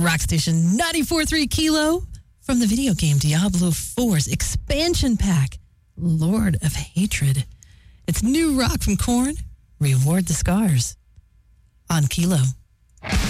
Rock Station 94.3 Kilo from the video game Diablo 4's expansion pack, Lord of Hatred. It's new rock from Korn, Reward the Scars on Kilo.